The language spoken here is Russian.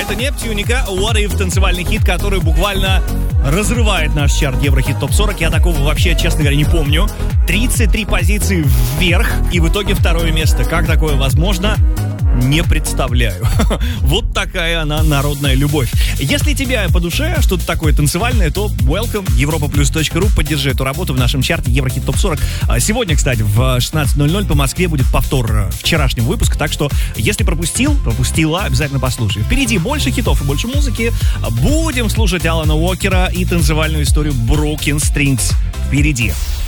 Это Нептуника, What If, танцевальный хит, который буквально разрывает наш чарт Еврохит ТОП 40. Я такого вообще, честно говоря, не помню. 33 позиции вверх и в итоге второе место. Как такое возможно? Не представляю. Вот такая она, народная любовь. Если тебе по душе что-то такое танцевальное, то welcome, europaplus.ru, поддержи эту работу в нашем чарте Еврохит ТОП 40. Сегодня, кстати, в 16:00 по Москве будет повтор вчерашнего выпуска, так что, если пропустила, обязательно послушай. Впереди больше хитов и больше музыки. Будем слушать Алана Уокера и танцевальную историю Broken Strings. Впереди.